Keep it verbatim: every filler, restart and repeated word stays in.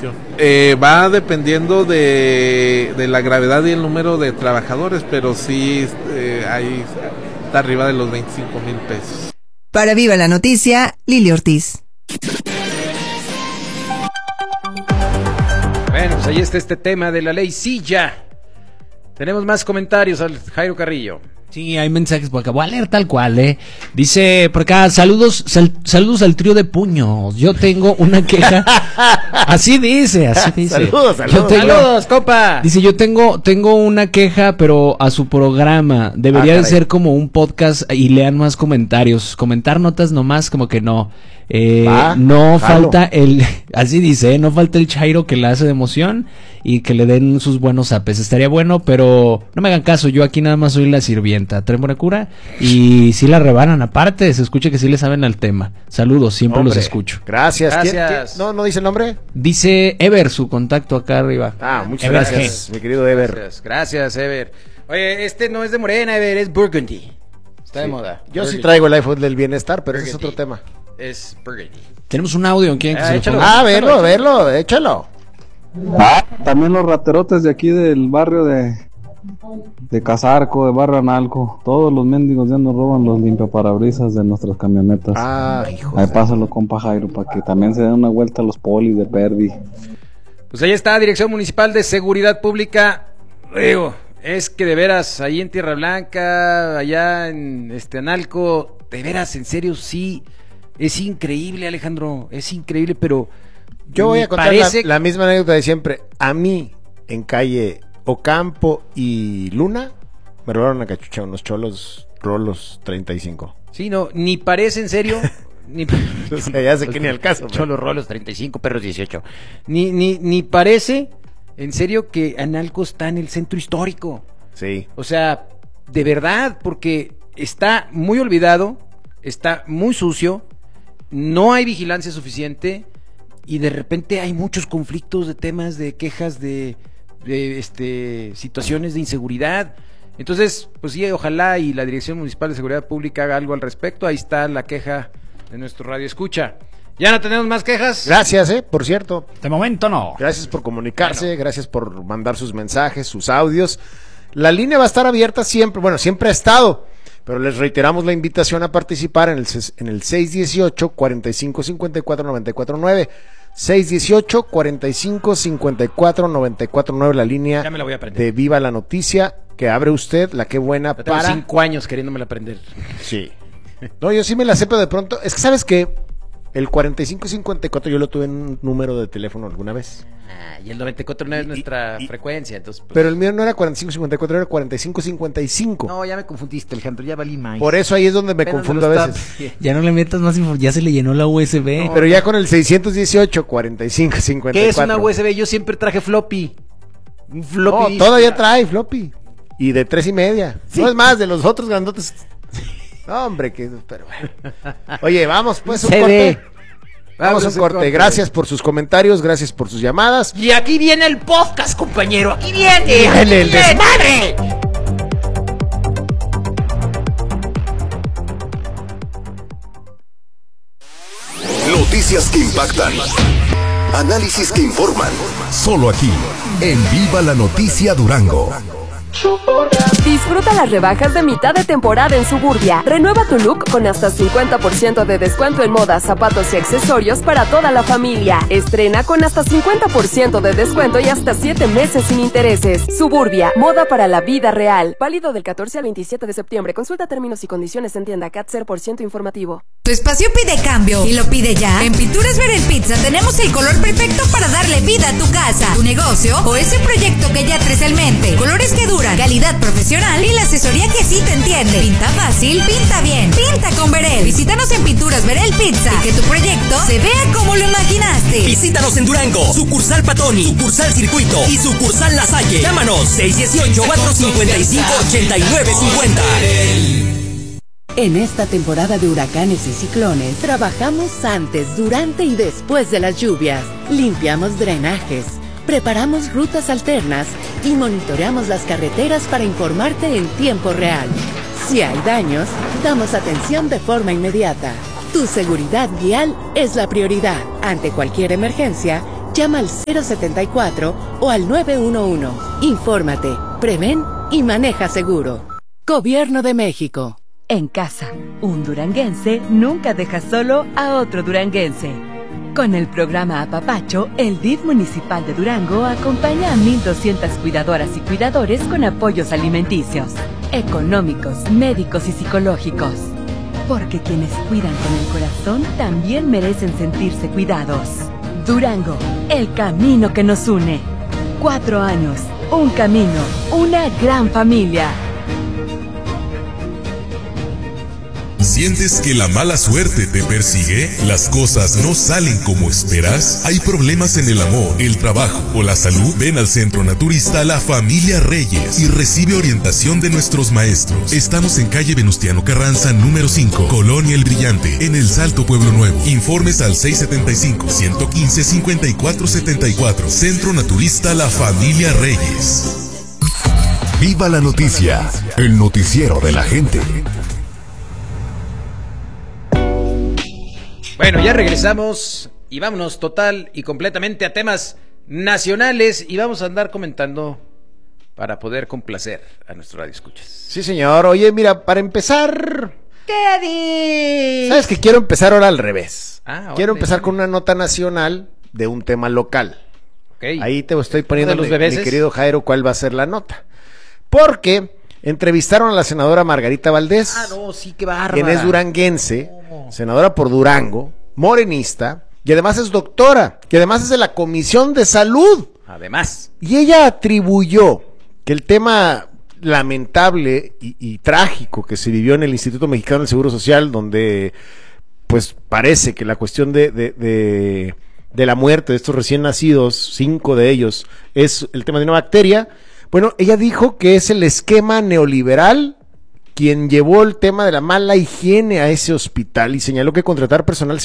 democión. Eh, va dependiendo de, de la gravedad y el número de trabajadores, pero sí eh, ahí está arriba de los veinticinco mil pesos. Para Viva la Noticia, Lili Ortiz. Bueno, pues ahí está este tema de la ley Silla. Tenemos más comentarios al Jairo Carrillo. Sí, hay mensajes por acá. Voy a leer tal cual, ¿eh? Dice por acá, saludos, sal, saludos al trío de puños. Yo tengo una queja. Así dice, así dice. Saludos, saludos. Tengo, saludos, compa. Dice, yo tengo, tengo una queja, pero a su programa. Debería ah, de ser como un podcast y lean más comentarios. Comentar notas nomás, como que no. Eh, Va, no jalo. falta el, así dice, ¿eh? No falta el Chairo que la hace de emoción y que le den sus buenos apes. Estaría bueno, pero no me hagan caso, yo aquí nada más soy la sirvienta. Traen buena cura y si la rebanan. Aparte, se escucha que sí le saben al tema. Saludos, siempre Hombre, los escucho. Gracias. Gracias. ¿Quién, quién? ¿No, ¿No dice el nombre? Dice Ever, su contacto acá arriba. Ah, muchas Ever gracias, G. mi querido Ever. Gracias, gracias, Ever. Oye, este no es de Morena, Ever, es Burgundy. Está sí. de moda. Yo Burgundy. sí traigo el iPhone del bienestar, pero Burgundy. ese es otro tema. Es Burgundy. Tenemos un audio, ¿quién? Ah, échalo, ah, verlo, verlo, échalo. Ah, también los raterotes de aquí del barrio de de Casarco, de Barrio Analco, todos los mendigos ya nos roban los limpiaparabrisas de nuestras camionetas. Ah, hijo. Ahí pásalo, compa Jairo, para que también se den una vuelta a los polis de Perdi. Pues ahí está, Dirección Municipal de Seguridad Pública. Digo, es que de veras, ahí en Tierra Blanca, allá en este Analco, de veras, en serio, sí, es increíble, Alejandro, es increíble, pero yo voy a contar parece... la, la misma anécdota de siempre. A mí, en calle Ocampo y Luna, me robaron una cachucha, unos cholos rolos treinta y cinco. Sí, no, ni parece en serio... Ni, o sea, ya sé que ni al caso. Cholos rolos treinta y cinco, perros dieciocho. Ni, ni, ni parece, en serio, que Analco está en el centro histórico. Sí. O sea, de verdad, porque está muy olvidado, está muy sucio, no hay vigilancia suficiente y de repente hay muchos conflictos de temas, de quejas, de, de este, situaciones de inseguridad. Entonces, pues sí, ojalá y la Dirección Municipal de Seguridad Pública haga algo al respecto. Ahí está la queja de nuestro radio escucha. ¿Ya no tenemos más quejas? Gracias, eh, por cierto. De momento no. Gracias por comunicarse, bueno. Gracias por mandar sus mensajes, sus audios. La línea va a estar abierta siempre, bueno, siempre ha estado, pero les reiteramos la invitación a participar en el, en el seis dieciocho, cuarenta y cinco, cincuenta y cuatro, noventa y cuatro nueve. seis dieciocho, cuarenta y cinco, cincuenta y cuatro, noventa y cuatro nueve, la línea ya me la voy a aprender. De Viva la Noticia, que abre usted, la que buena. Yo tengo para... cinco años queriéndomela aprender. Sí. No, yo sí me la sé, pero de pronto, es que sabes que el cuarenta y cinco cincuenta y cuatro yo lo tuve en un número de teléfono alguna vez. Ah, y el noventa y cuatro no es nuestra y, frecuencia, entonces pues... Pero el mío no era cuarenta y cinco cincuenta y cuatro, era cuarenta y cinco cincuenta y cinco. No, ya me confundiste, Alejandro, ya valí más. Por eso ahí es donde me Apenas confundo a veces. Está... Ya no le metas más información, ya se le llenó la U S B. No, pero ya con el seiscientos dieciocho, cuarenta y cinco cincuenta y cuatro. ¿Qué es una U S B? Yo siempre traje floppy. Un floppy. No, todavía trae floppy. Y de tres y media. Sí. No es más, de los otros grandotes. No, hombre, que... Pero bueno. Oye, vamos pues un corte. Vamos a un corte. corte. Gracias por sus comentarios, gracias por sus llamadas. Y aquí viene el podcast, compañero. Aquí viene. Viene el desmadre. Noticias que impactan. Análisis que informan. Solo aquí, en Viva la Noticia Durango. Disfruta las rebajas de mitad de temporada en Suburbia. Renueva tu look con hasta cincuenta por ciento de descuento en moda, zapatos y accesorios para toda la familia. Estrena con hasta cincuenta por ciento de descuento y hasta siete meses sin intereses. Suburbia, moda para la vida real. Válido del catorce al veintisiete de septiembre. Consulta términos y condiciones en tienda C A T cero por ciento informativo. Tu espacio pide cambio y lo pide ya. En Pinturas Verel Pizza tenemos el color perfecto para darle vida a tu casa, tu negocio o ese proyecto que ya traes en mente. Colores que duran, calidad profesional y la asesoría que sí te entiende. Pinta fácil, pinta bien. Pinta con Verel. Visítanos en Pinturas Verel Pizza y que tu proyecto se vea como lo imaginaste. Visítanos en Durango, sucursal Patoni, sucursal Circuito y sucursal La Salle. Llámanos seis dieciocho, cuatro cincuenta y cinco, ochenta y nueve cincuenta. En esta temporada de huracanes y ciclones, trabajamos antes, durante y después de las lluvias. Limpiamos drenajes, preparamos rutas alternas y monitoreamos las carreteras para informarte en tiempo real. Si hay daños, damos atención de forma inmediata. Tu seguridad vial es la prioridad. Ante cualquier emergencia, Llama al cero setenta y cuatro o al nueve uno uno. Infórmate, prevén y maneja seguro. Gobierno de México. En casa, un duranguense nunca deja solo a otro duranguense. Con el programa Apapacho, el D I F municipal de Durango acompaña a mil doscientas cuidadoras y cuidadores con apoyos alimenticios, económicos, médicos y psicológicos. Porque quienes cuidan con el corazón también merecen sentirse cuidados. Durango, el camino que nos une. Cuatro años, un camino, una gran familia. ¿Sientes que la mala suerte te persigue? ¿Las cosas no salen como esperas? ¿Hay problemas en el amor, el trabajo o la salud? Ven al Centro Naturista La Familia Reyes y recibe orientación de nuestros maestros. Estamos en calle Venustiano Carranza, número cinco, Colonia El Brillante, en El Salto, Pueblo Nuevo. Informes al seis setenta y cinco, ciento quince, cincuenta y cuatro setenta y cuatro. Centro Naturista La Familia Reyes. Viva la noticia, el noticiero de la gente. Bueno, ya regresamos y vámonos total y completamente a temas nacionales y vamos a andar comentando para poder complacer a nuestro radio escuchas. Sí, señor. Oye, mira, para empezar... ¿Qué dices? ¿Sabes que quiero empezar ahora al revés? Ah, quiero órale. empezar con una nota nacional de un tema local. Okay. Ahí te estoy poniendo, ¿De los mi, bebeses? mi querido Jairo, cuál va a ser la nota. Porque entrevistaron a la senadora Margarita Valdés. Ah, no, sí, qué bárbara. Quien es duranguense, senadora por Durango, morenista, y además es doctora, que además es de la Comisión de Salud. Además. Y ella atribuyó que el tema lamentable y, y trágico que se vivió en el Instituto Mexicano del Seguro Social, donde pues parece que la cuestión de, de, de, de la muerte de estos recién nacidos, cinco de ellos, es el tema de una bacteria. Bueno, ella dijo que es el esquema neoliberal quien llevó el tema de la mala higiene a ese hospital y señaló que contratar personal